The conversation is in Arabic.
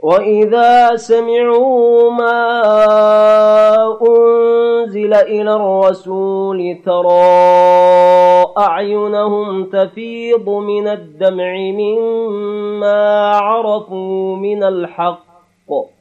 وإذا سمعوا ما أنزل إلى الرسول ترى أعينهم تفيض من الدمع مما عرفوا من الحق